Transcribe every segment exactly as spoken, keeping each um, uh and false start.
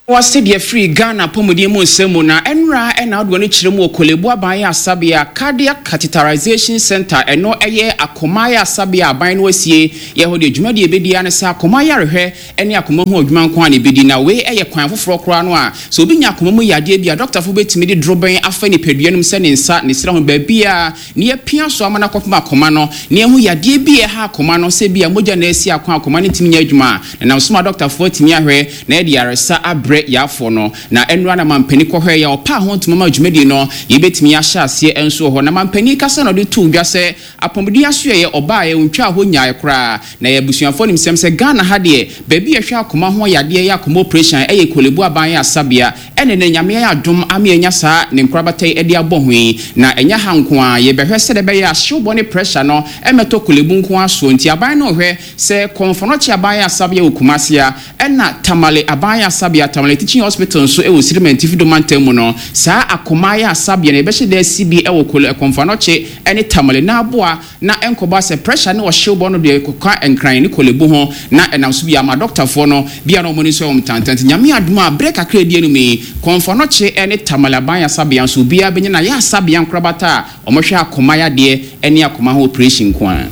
was said ye free Ghana Pomodium Semuna Enra and Outwani Chirimo Kolebua Baya Sabia Cardiac Catheterization Center and no aye Akomaya Sabia Binwesi Yehudi Jumadi Bidiana Sa Komaya Re any Akumo Juman Kwani Bidina way a Kwan for Kranwa so being Akumu Yadia Doctor Fubet Midi Droben Afeni Pedianum sending Sat Nisram Bebia near Pian Swamana Kopma Komano near who Yadia be a ha Komano Sebia Mojanesia Kwan Community Juma and now smart Doctor Fortimia Re Nedia Sa Abre ya fono na enra na mampani kohwe ya opa ho ntuma dwumadi no yebetimi ahya ase enso ho na mampani kasa no de tu dwa se apomdi asoe ye oba ye ntwa ho nyae kra na ye busuafo nim sem se Ghana ha de baby ye hwa akoma ho yade ye akoma operation eye kolebu aban ya sabia ene ne nyame ya adom ame enya saa ne nkrabatai ede abohwe na enya hanko a ye behwe se de be ya hyew ne pressure no emeto kolebu nko aso nti aban no hwe se konfono chi aban ya sabia okumasia ena tamale aban ya sabia tamale teaching hospital so e wo siriment fi do mantam no saa akomaya sabia na be hye da C B e wo konfono chi ene tamale na aboa na enkoba se pressure ne wo hyew bo no de kokwa enkran ne kolebu ho na enam so bia ma doctor fo no bia no mo ni so omtantant nyame aduma break akra die no mi konfono chi ene tamale aban ya sabia so bia benya na ya sabia nkrabata omohwe akomaya de ene akoma ho operation kwa.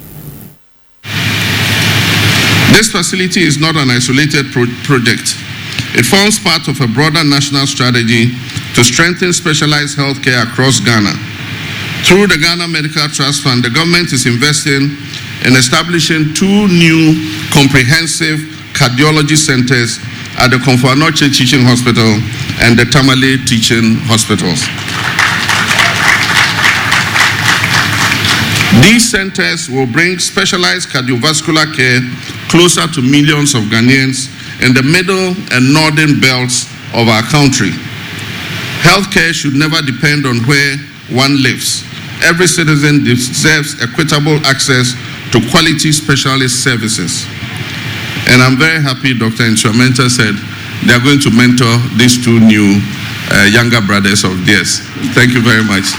This facility is not an isolated pro project. It forms part of a broader national strategy to strengthen specialized healthcare across Ghana. Through the Ghana Medical Trust Fund, the government is investing in establishing two new comprehensive cardiology centers at the Komfo Anokye Teaching Hospital and the Tamale Teaching Hospitals. These centers will bring specialized cardiovascular care closer to millions of Ghanaians in the middle and northern belts of our country. Healthcare should never depend on where one lives. Every citizen deserves equitable access to quality specialist services. And I'm very happy Doctor Instrumenta said they are going to mentor these two new uh, younger brothers of theirs. Thank you very much.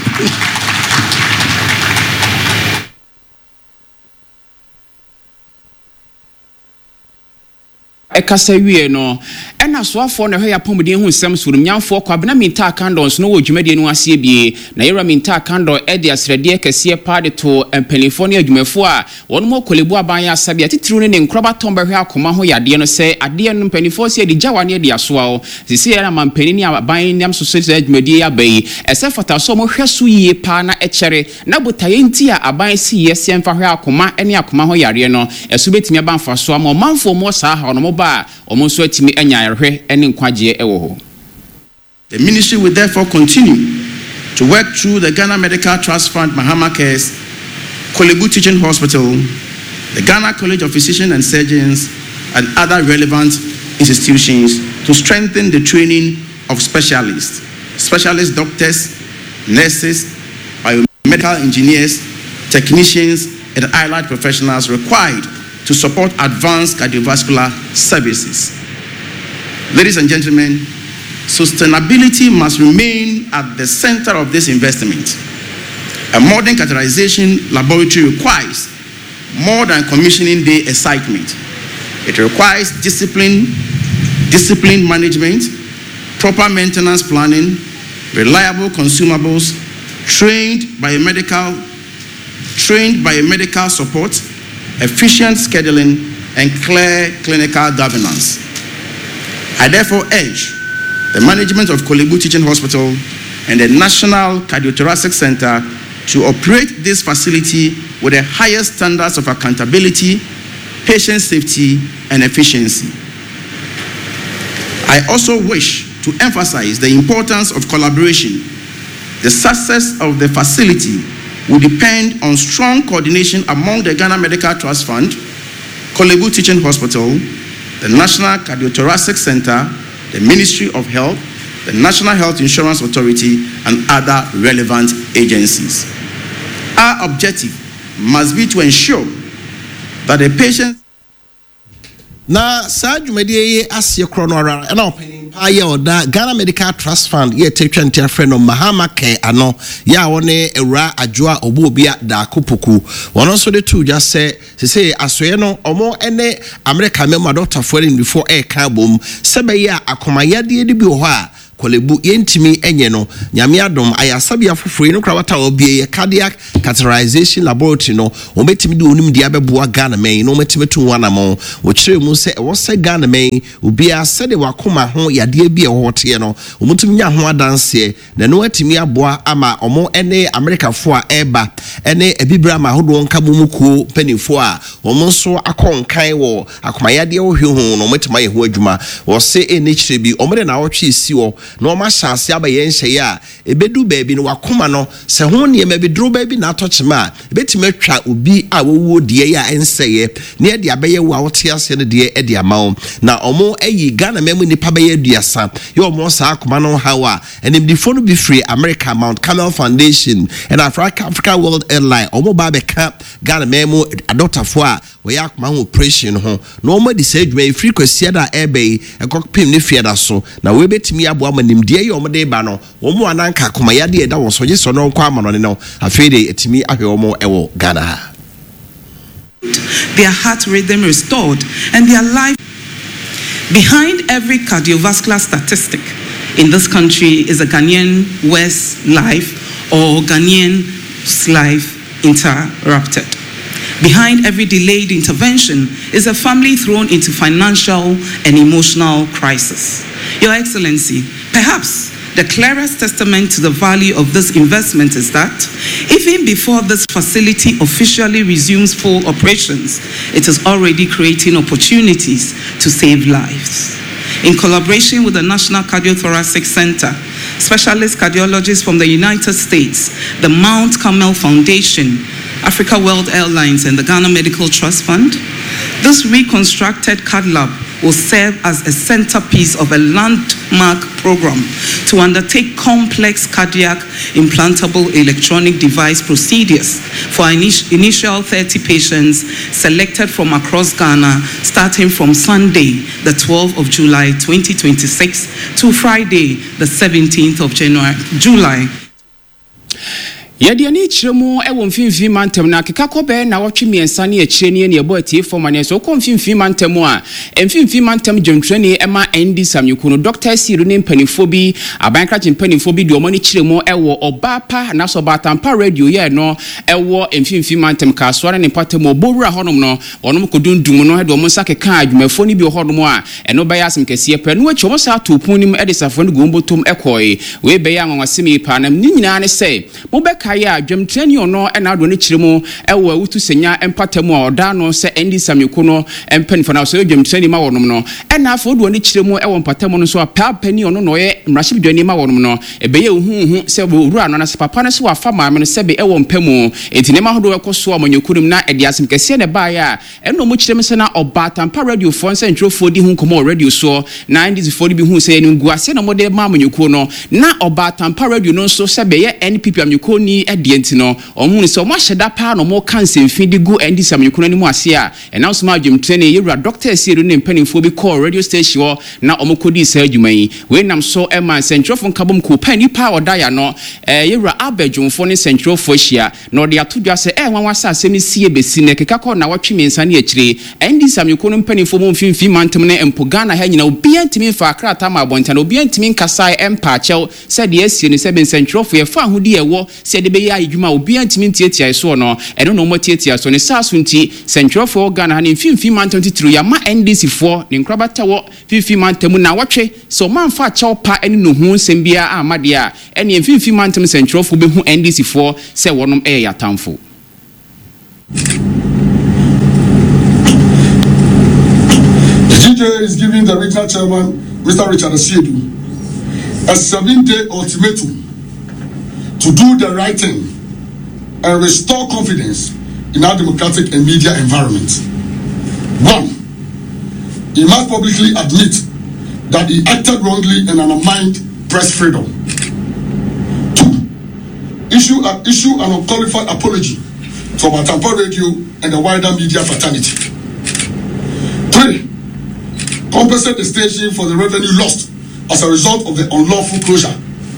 Ekasa wie no ena soafo na hwe yapomde hu nsem so nyamfo kwabena minta kandons no wo dwumade no ase bie na yera minta kando e de asrede kese pade to empelifoni adwumafo a wono mo kolebu aban ya sabia titiru ne nkroba tomba hwe akoma ho yade no se ade no empelifo se de jawane de asoa o sisi era mampeni ni aban nyam so se adwumade ya bai ese fata so mo hwe so yie pa na echere na botaye nti a aban si yesi emfa hwe akoma ene akoma ho yare no eso betimi aban fa so am manfo mo sa ha no mo ba omonso atimi anya yerhwe ene nkwaje ewo ho. The ministry will therefore continue to work through the Ghana Medical Trust Fund, Mahama Cares, Kolebu Teaching Hospital, the Ghana College of Physicians and Surgeons, and other relevant institutions to strengthen the training of specialists, specialist doctors, nurses, biomedical engineers, technicians, and allied professionals required to support advanced cardiovascular services. Ladies and gentlemen, sustainability must remain at the center of this investment. A modern catheterization laboratory requires more than commissioning day excitement. It requires discipline, discipline management, proper maintenance planning, reliable consumables, trained biomedical, trained biomedical support, efficient scheduling, and clear clinical governance. I therefore urge the management of Kolebu Teaching Hospital and the National Cardiothoracic Center to operate this facility with the highest standards of accountability, patient safety, and efficiency. I also wish to emphasize the importance of collaboration. The success of the facility will depend on strong coordination among the Ghana Medical Trust Fund, Kolebu Teaching Hospital, the National Cardiothoracic Center, the Ministry of Health, the National Health Insurance Authority, and other relevant agencies. Our objective must be to ensure that the patient na saa dwumadie yi asie kro no ara na opening aye oda Ghana Medical Trust Fund ye tetwa ntia friend no Mahama Care ano ya wone ewura adwoa obobia da kopoku wono so de tu just say say asoye no omo ene America memo doctor for in before e ka bom sebe ya akomayade de bi ho a Kolebu yentimi enye no nyame adom ayasabia foforo no kra wata obie cardiac catheterization laboratory no o metimi de onum dia beboa Ghana men no metimi tu wana mo wo kire mu se wo se Ghana men obia se de wakoma ho yade bi e ho te no o mutumi nya ho adanse na no atimi aboa ama omo ene America fo a eba ene ebibra ma hodo nka bomukuo panifo a omo so akonkan wo akomayade wo hwe no metimi ye ho adwuma wo se ene kire bi omo de na wotwe esi wo no ma chance abaye nhye ya ebedu baabi no wakoma no se ho ne ma bedro baabi na atochema ebetime atwa obi a wowo die ya enseye ne de abaye wo a wote ase ne de e de amawo na omo ayi Ghana memu nipa baye aduasa ye omo sa akoma no hawa enim di fo no bi free America Mount Carmel Foundation and Africa Africa World Airline omo ba be ka Ghana memu adotafo a we akoma ho operation ho no omo di say dwuma free kwasia da ebe e kokpim ne fiada so na we betimi abo nimdie ye omde ba no omo ananka komayade e da wo so yeso no kwa amano ne no afede etimi ahwe omo ewo Ghana. Their heart rhythm restored and their life. Behind every cardiovascular statistic in this country is a Ghanaian's life or Ghanaian's life interrupted. Behind every delayed intervention is a family thrown into financial and emotional crisis. Your Excellency, perhaps the clearest testament to the value of this investment is that even before this facility officially resumes full operations, it is already creating opportunities to save lives. In collaboration with the National Cardiothoracic Center, specialist cardiologists from the United States, the Mount Carmel Foundation, Africa World Airlines, and the Ghana Medical Trust Fund, this reconstructed cath lab will serve as a centerpiece of a landmark program to undertake complex cardiac implantable electronic device procedures for init- initial thirty patients selected from across Ghana, starting from Sunday, the twelfth of July twenty twenty-six, to Friday, the seventeenth of January, July. Yadi ani chiremu ewo mfimfi mantem na kikakobe na watwi miensa ne achire ne ne ebo atie forma ne so ko mfimfi mantem a mfimfi mantem dwontrene ema N D Samyuku no Doctor Siru ne mpanifo bi abankrache mpanifo bi de omani chiremu ewo obapa na so batampa radio ye no ewo mfimfi mantem ka so ne patem obowura honom no onom kodundum no de omonsa keka adwumafo ni bi honom a eno baya asem kese pe no achi omosa topunim edesafo ne gombotom ekoi we beya anwasemi pa na ni nyina ne se mo beka ya dwemtreni ono ena ado ne chiremu ewo awutu senya empatamu a oda no se N D Samyuku no empanifo na so dwemtreni ma wonom no ena afo do ne chiremu ewo empatamu no so apapani ono no ye mrahye dwani ma wonom no ebeye ohuhu se wura no na se papa ne so afa maame no sebe ewo mpamu etine ma hodo ekoso amanyokurum na ede asem kese ne ba ya eno mo chiremu se na obatampa radio fo nse ntrofo di hu komo radio so na N D fo di bi hu se enu guase na mo de ma amanyoku no na obatampa radio no so sebe ye N P P amanyoko ni edienti no omu ni so mo hyeda pa no mo kanse mfi di gu N D Samyuku ni mu ase a ena so ma dwemtrene yewura Doctor Siru ne mpanimfo bi call radio station na omukodi sa adwuma yi we nam so e man centrofo nkabom ko pani pa odaya no eh yewura abadwumfo ne centrofo hia na ode atodwa se eh nwanwa sa asem sie besi ne keka ko na watwe mensa ne akire N D Samyuku no mpanimfo mo mfimfi mantem ne empo Ghana ha nyina obi antimi fa akrata ma bontana obi antimi nkasa empa achew se de asie ne se ben centrofo ye fa hodi ewo se de be ya adwuma obi antimi ntiatia so no eno no mo tiatia so ne saso nti centrofo Ghana ha ne mfimfi mantem titru ya ma N D C fo ne nkrabata wo mfimfi mantem na watwe so manfa achew pa ene no hu nsem bia amade a ene mfimfi mantem centrofo be hu N D C fo se wonom e yatamfo. The G J is giving the regional chairman, Mister Richard Asiedu, a seven-day ultimatum to do the right thing and restore confidence in our democratic and media environment. One, he must publicly admit that he acted wrongly and undermined press freedom. Two, issue, uh, issue an unqualified apology to Batampa Radio and the wider media fraternity. Three, compensate the station for the revenue lost as a result of the unlawful closure.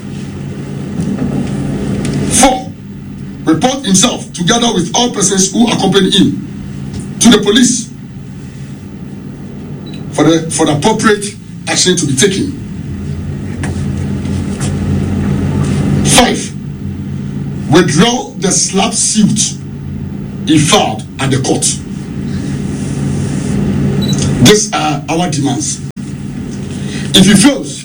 Four, report himself together with all persons who accompany him to the police for the for the appropriate action to be taken. Five, withdraw the slap suit he filed at the court. These are our demands. If he fails,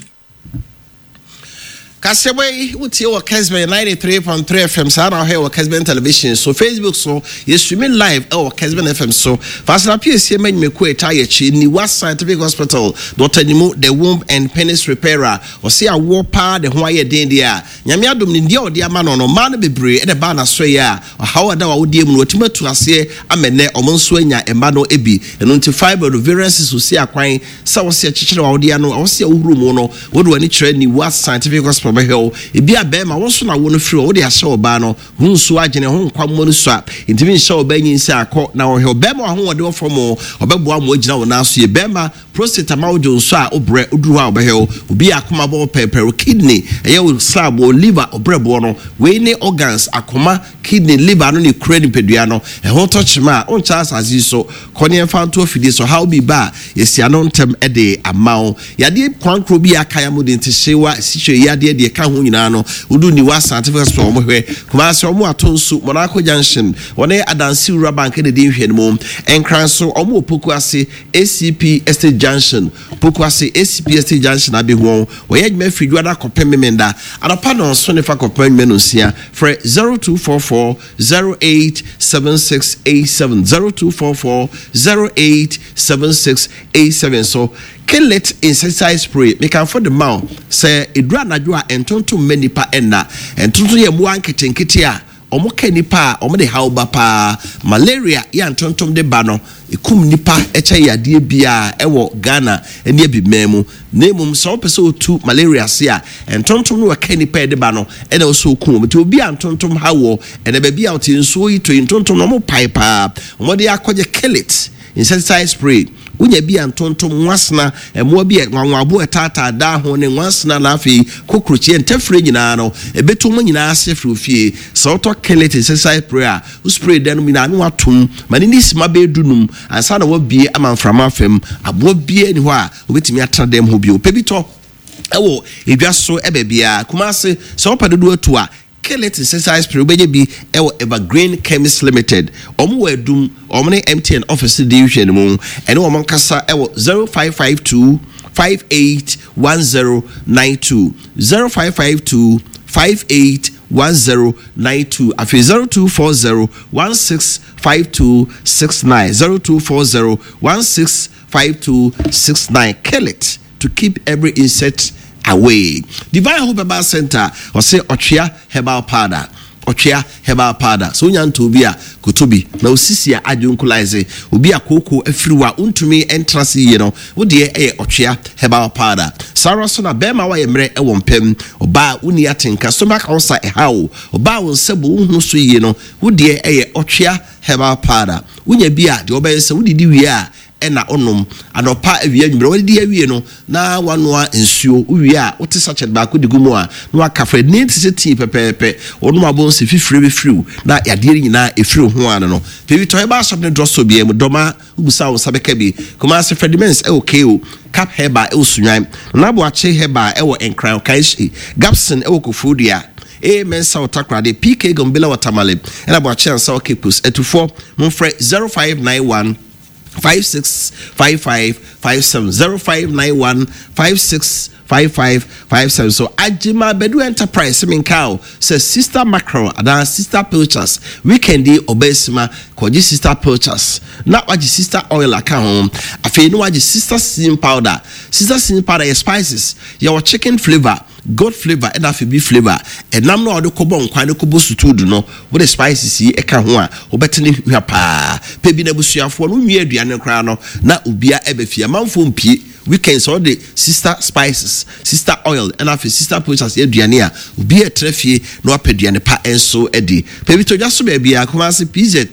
Kasebwe uti wa Kesben ninety-three point three F M sana he wa Kesben television so Facebook so you streaming live o Kesben F M so fasana P S C man me ko eta ye chi ni was scientific hospital Doctor Nimu the womb and penis repairer o se awo pa de ho aye den dia nyame adom ni dia odi ama no no ma no bebre e de ba na so ye a how da wa wodi mu no timatu ase amene o monso anya emba no ebi eno nti fiber variances so se akwan sa wo se chichire wa wodi ano wo se awuru mu no wo do ani kire ni was scientific hospital behel ebi abema wo so na wo no free wo de ahye oba no hunsu agene ho nkwammo no so a intimi nhye oba nyin se akọ na wo he obema ho wode wo from obeboa mo agina wo na so ye bema prostate ma wo jonso a obre oduru ha obehel obi akoma bo pepper kidney eye wo slab wo liver obrebo no we ne organs akoma kidney liver no ne credit pedua no e ho touch ma on chance azi so kone fanto fidi so how be ba yesia no ntem e de amawo yade kwankro bi akaya mo de ntihyewa sihwe yade de ka ho nyina no udu ni wa scientific hospital mo hwe kuma se omo atonsu Monaco Junction wone adansi ura bank de de hwe no enkran so omo opoku ase A C P Estate Junction poku ase A C P Estate Junction abi ho wo ye djuma fridwa da kopem memenda adapa no so ne fa kopem menonsia for zero two four four zero eight seven six eight seven zero two four four zero eight seven six eight seven so kill it insecticide spray make am for the mouth say edura najo a entonto manipa enna entonto ye mu ankete nkete a omo ka nipa omo de hauba pa malaria ya entontom de ba no ekum nipa eche yade bia ewo Ghana eni ebimemu nemum so pese otu malaria se a entontom no ka nipa de ba no ena oso okum but obi entontom hawo ena ba bia oti nso yi to entontom no mo pipe omo de akoje kill it insecticide spray unya bi antontom nwasna emo bi nwanwabo etata da ho ne nwasna na afi kokrochi entefre nyina no ebetom nyina ase frofie so to kelete insecticide spray u spray dan mi na no atom mani ni sima be dunum ansa na wo bie amanframa afem abo bie ni ho a obetimi atana dem ho bi o pebito ewo edwaso ebebia kumase so padodo atu a kill it insecticide spray obeje bi ewo Evergreen Chemist Limited omo wadum omo ne M T N office di hwe mu ene omo kasa ewo zero five five two five eight one zero nine two zero five five two five eight one zero nine two afi zero two four zero one six five two six nine zero two four zero one six five two six nine kill it to keep every insect away. Divine Hope Herbal Center or say Ochia Herbal Powder. Ochia Herbal Powder. So nyan to be a kutubi. Na usisi ya adjunkulaise. Ubi a koko efriwa untumi entrasi yeno. Udie e Ochia Herbal Powder. Sarah sona bema wa yemre e wompem. Oba uni atinka. Stomach ulcer e hao. Oba unsebu unhusu yeno. Udie e Ochia Herbal Powder. Unye bia di oba yese udidi wia. Ena onum anopa awia nwumre wadi awie no na wanoa ensuo uwie a wote sachet ba ko digumu a no akafa ni titi pepepe onum abon se fifire be friu na yade nyina efiri ho an no pebi to e ba shop ne drosso bia mu doma ubusa wo sabeka bi kuma se frediments e okay o cap heba e osunwan na bo ache heba e wo enkran kai gapson e wo kofudia e mensa otakrade P K Gombela Watamale ena bo ache ansa okepus etufo monfre zero five nine one five six five five five seven zero five nine one five six five five five seven. So Ajima Bedu Enterprise Minkao says Sister Macro and Sister Pilchers weekendi obesima koji Sister Pilchers not waji Sister Oil account afi no waji Sister Season Powder Sister Season Powder your spices your chicken flavor goat flavor and afi beef flavor and nam no ode kobo nkwan ne kobo sutudu no with the spices yi eka ho a obetene hwa pa pebi na busuafo no nwie aduane kra no na obia ebefia manfo mpie weekends all the sister spices sister oil and afi sister purchase aduane a obia trafie no apaduane pa enso edi pebi to dwaso ba bia kuma se P Z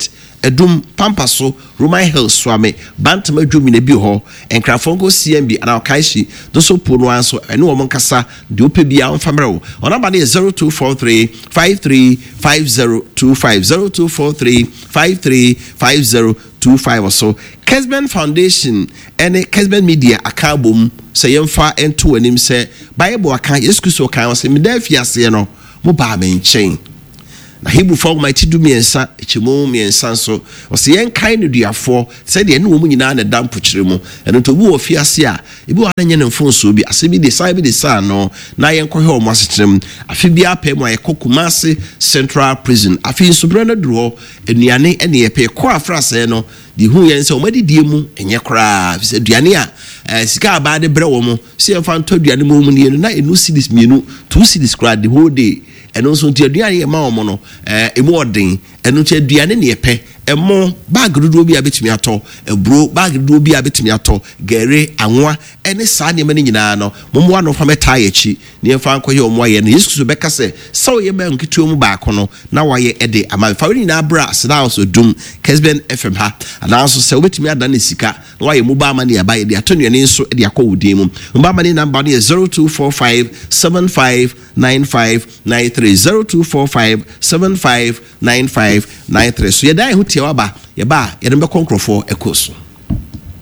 Edum Pampaso Roman Hill Swame Bantama Jumine bi ho Enkrafongo C M B and Kaishi doso pono anso ene wo monkasa de opebia on famero on number is zero two four three five three five zero two five zero two four three five three five zero two five or so. Kesben Foundation and Kesben Media akabum say yemfa ento anim say Bible aka Yesu kan say me da fiase no mo ba me nchen na Hebrew folk mighty do miensa echemo miensa so o say yen kan no duafo say de ne wo mu nyina na dam pochire mu eno to bi wo fiase a ebi wa na nye ne mfonso bi asebi de sai bi de sa no na yen kɔ hɛ o mo asetrem afi bi apɛ mu ayɛ Kumasi Central Prison afi nsobra na duro enuane ene ye pɛ kɔ afra sɛ no di hu yen sɛ o madi die mu enye kra fi sɛ duane a sika aba de brɛ wo mo se yen fa nto duane mu mu ne na enu cities mienu two cities kra the whole day eno so nti aduane ye ma wo mo no eh emu odin eno nti aduane ne ye pɛ emo bag dodo bi abetimi ato ebro bag dodo bi abetimi ato gere anwa ene saa ne mane nyina no momwa no fa meta ye chi ne fa ankoye omo aye no Yesu so beka se saw ye ma nketu mu ba kono na waye ede ama fa woni na bra seda so dum Kesben F M ha ana so se obetimi ada na sika na waye mu ba ma ne aba ye de ato nuane nso de akɔwudin mu mba ma ne number no zero two four five seven five nine five nine three zero two four five seven five nine five nine three so ye dai hu tie waba ye ba ye dem be konkrofo ekoso